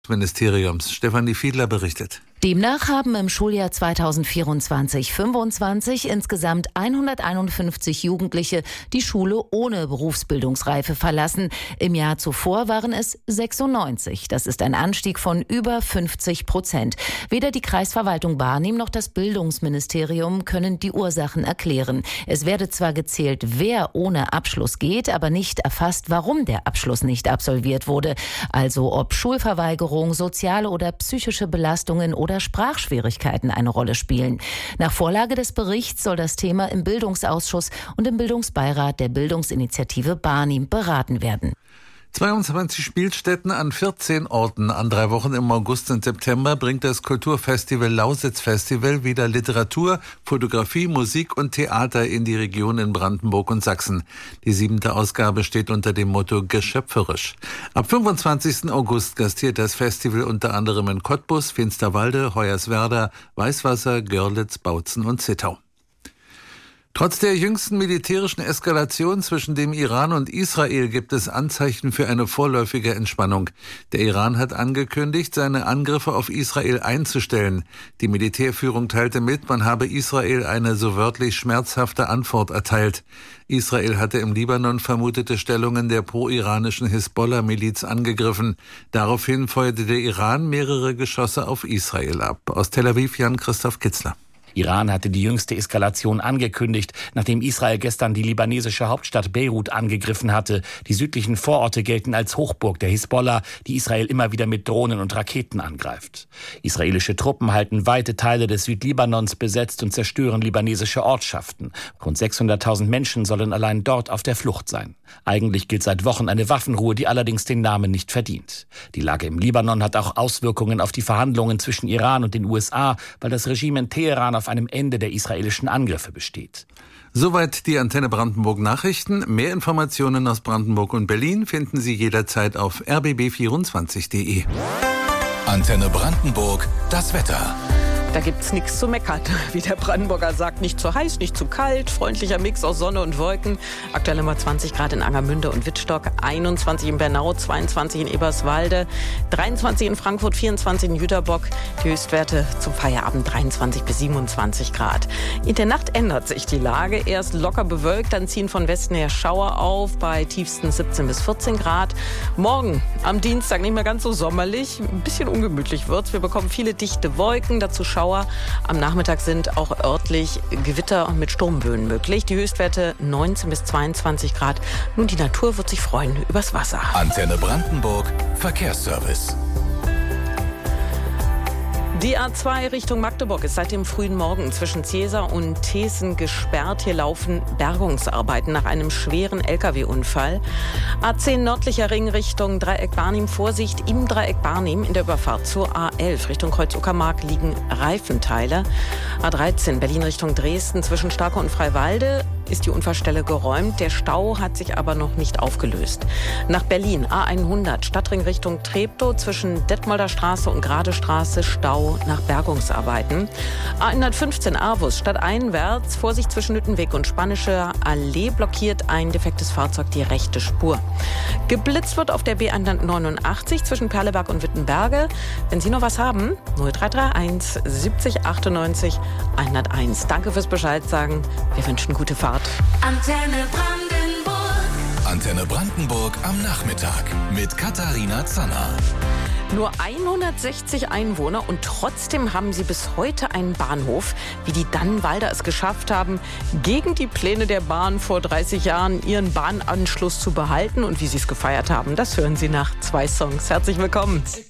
Ministeriums. Stefanie Fiedler berichtet. Demnach haben im Schuljahr 2024/25 insgesamt 151 Jugendliche die Schule ohne Berufsbildungsreife verlassen. Im Jahr zuvor waren es 96. Das ist ein Anstieg von über 50%. Weder die Kreisverwaltung Barnim noch das Bildungsministerium können die Ursachen erklären. Es werde zwar gezählt, wer ohne Abschluss geht, aber nicht erfasst, warum der Abschluss nicht absolviert wurde. Also ob Schulverweigerung, soziale oder psychische Belastungen oder Sprachschwierigkeiten eine Rolle spielen. Nach Vorlage des Berichts soll das Thema im Bildungsausschuss und im Bildungsbeirat der Bildungsinitiative Barnim beraten werden. 22 Spielstätten an 14 Orten an 3 Wochen im August und September bringt das Kulturfestival Lausitz Festival wieder Literatur, Fotografie, Musik und Theater in die Region in Brandenburg und Sachsen. Die 7. Ausgabe steht unter dem Motto Geschöpferisch. Ab 25. August gastiert das Festival unter anderem in Cottbus, Finsterwalde, Hoyerswerda, Weißwasser, Görlitz, Bautzen und Zittau. Trotz der jüngsten militärischen Eskalation zwischen dem Iran und Israel gibt es Anzeichen für eine vorläufige Entspannung. Der Iran hat angekündigt, seine Angriffe auf Israel einzustellen. Die Militärführung teilte mit, man habe Israel eine so wörtlich schmerzhafte Antwort erteilt. Israel hatte im Libanon vermutete Stellungen der pro-iranischen Hisbollah-Miliz angegriffen. Daraufhin feuerte der Iran mehrere Geschosse auf Israel ab. Aus Tel Aviv Jan-Christoph Kitzler. Iran hatte die jüngste Eskalation angekündigt, nachdem Israel gestern die libanesische Hauptstadt Beirut angegriffen hatte. Die südlichen Vororte gelten als Hochburg der Hisbollah, die Israel immer wieder mit Drohnen und Raketen angreift. Israelische Truppen halten weite Teile des Südlibanons besetzt und zerstören libanesische Ortschaften. Rund 600.000 Menschen sollen allein dort auf der Flucht sein. Eigentlich gilt seit Wochen eine Waffenruhe, die allerdings den Namen nicht verdient. Die Lage im Libanon hat auch Auswirkungen auf die Verhandlungen zwischen Iran und den USA, weil das Regime in Teheran auf einem Ende der israelischen Angriffe besteht. Soweit die Antenne Brandenburg Nachrichten. Mehr Informationen aus Brandenburg und Berlin finden Sie jederzeit auf rbb24.de. Antenne Brandenburg, das Wetter. Da gibt's nichts zu meckern. Wie der Brandenburger sagt, nicht zu heiß, nicht zu kalt. Freundlicher Mix aus Sonne und Wolken. Aktuell immer 20 Grad in Angermünde und Wittstock, 21 in Bernau, 22 in Eberswalde, 23 in Frankfurt, 24 in Jüterbock. Die Höchstwerte zum Feierabend 23 bis 27 Grad. In der Nacht ändert sich die Lage. Erst locker bewölkt, dann ziehen von Westen her Schauer auf bei tiefsten 17 bis 14 Grad. Morgen am Dienstag nicht mehr ganz so sommerlich. Ein bisschen ungemütlich wird's. Wir bekommen viele dichte Wolken, dazu Schauer. Am Nachmittag sind auch örtlich Gewitter mit Sturmböen möglich. Die Höchstwerte 19 bis 22 Grad. Nun, die Natur wird sich freuen übers Wasser. Antenne Brandenburg, Verkehrsservice. Die A2 Richtung Magdeburg ist seit dem frühen Morgen zwischen Zieser und Thesen gesperrt. Hier laufen Bergungsarbeiten nach einem schweren Lkw-Unfall. A10 nördlicher Ring Richtung Dreieck Barnim. Vorsicht im Dreieck Barnim in der Überfahrt zur A11 Richtung Kreuz-Uckermark liegen Reifenteile. A13 Berlin Richtung Dresden zwischen Starke und Freiwalde ist die Unfallstelle geräumt. Der Stau hat sich aber noch nicht aufgelöst. Nach Berlin A100 Stadtring Richtung Treptow zwischen Detmolder Straße und Gradestraße Stau nach Bergungsarbeiten. A115 Avus stadteinwärts Vorsicht zwischen Nüttenweg und Spanische Allee blockiert ein defektes Fahrzeug die rechte Spur. Geblitzt wird auf der B189 zwischen Perleberg und Wittenberge. Wenn Sie noch was haben, 0331 70 98 101. Danke fürs Bescheid sagen. Wir wünschen gute Fahrt. Antenne Brandenburg. Antenne Brandenburg am Nachmittag mit Katharina Zanner. Nur 160 Einwohner und trotzdem haben sie bis heute einen Bahnhof. Wie die Dannenwalder es geschafft haben, gegen die Pläne der Bahn vor 30 Jahren ihren Bahnanschluss zu behalten und wie sie es gefeiert haben, das hören Sie nach 2 Songs. Herzlich willkommen.